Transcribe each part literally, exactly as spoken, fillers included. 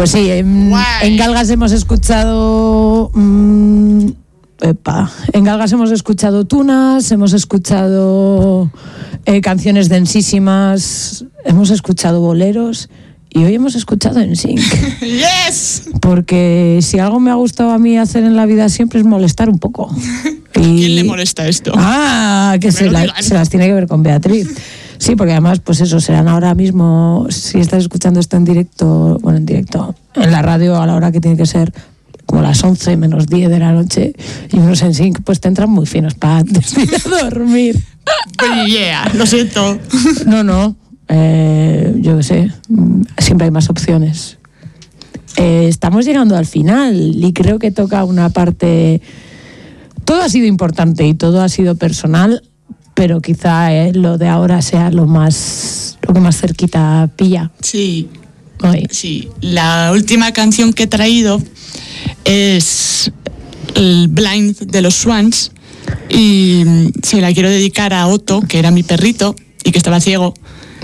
Pues sí, en, en Galgas hemos escuchado... Mmm, epa, en Galgas hemos escuchado tunas, hemos escuchado eh, canciones densísimas, hemos escuchado boleros y hoy hemos escuchado N Sync. ¡Yes! Porque si algo me ha gustado a mí hacer en la vida siempre es molestar un poco. ¿A y... quién le molesta esto? Ah, que se, la, se las tiene que ver con Beatriz. Sí, porque además, pues eso, serán ahora mismo, si estás escuchando esto en directo, bueno, en directo, en la radio a la hora que tiene que ser, como las once menos diez de la noche, y unos N Sync, pues te entran muy finos para antes de ir a dormir. Pues yeah, lo siento. No, no, eh, yo qué sé, siempre hay más opciones. Eh, estamos llegando al final y creo que toca una parte... Todo ha sido importante y todo ha sido personal, pero quizá eh, lo de ahora sea lo más lo que más cerquita pilla. Sí, Hoy. sí. La última canción que he traído es el Blind de los Swans y se la quiero dedicar a Otto, que era mi perrito y que estaba ciego.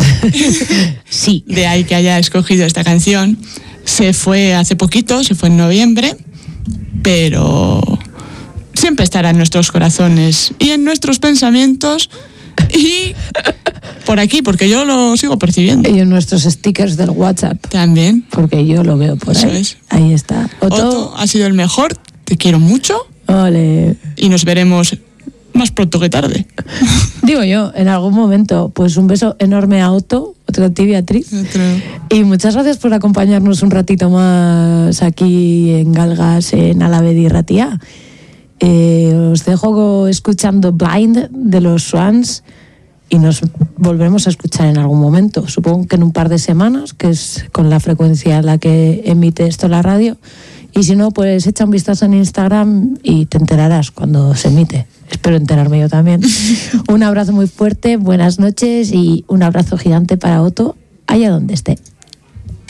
Sí. De ahí que haya escogido esta canción. Se fue hace poquito, se fue en noviembre, pero... siempre estará en nuestros corazones y en nuestros pensamientos y por aquí, porque yo lo sigo percibiendo. Y en nuestros stickers del WhatsApp. También. Porque yo lo veo por Eso ahí. Es. Ahí está. Otto, Otto ha sido el mejor, te quiero mucho. Ole. Y nos veremos más pronto que tarde. Digo yo, en algún momento, pues un beso enorme a Otto, otro a ti, Beatriz. Otro. Y muchas gracias por acompañarnos un ratito más aquí en Galgas, en Alavedi y Ratia. Eh, os dejo escuchando Blind de los Swans y nos volveremos a escuchar en algún momento, supongo que en un par de semanas, que es con la frecuencia a la que emite esto la radio, y si no, pues echa un vistazo en Instagram y te enterarás cuando se emite. Espero enterarme yo también. Un abrazo muy fuerte, buenas noches y un abrazo gigante para Otto allá donde esté.